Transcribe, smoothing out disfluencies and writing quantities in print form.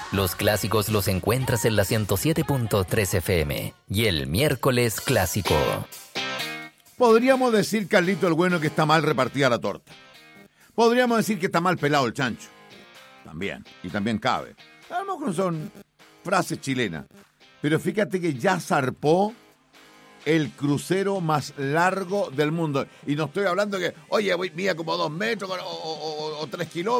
Los clásicos los encuentras en la 107.3 FM y el miércoles clásico. Podríamos decir, Carlito el Bueno, que está mal repartida la torta. Podríamos decir que está mal pelado el chancho. También, y también cabe. A lo mejor son frases chilenas. Pero fíjate que ya zarpó el crucero más largo del mundo. Y no estoy hablando que, oye, mide como 2 metros o 3 kilómetros.